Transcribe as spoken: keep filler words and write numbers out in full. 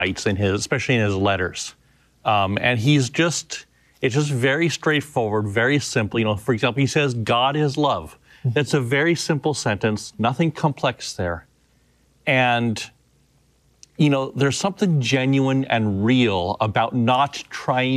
writes in his, especially in his letters. Um, and he's just, it's just very straightforward, very simple. You know, for example, he says, God is love. That's a very simple sentence, nothing complex there. And, you know, there's something genuine and real about not trying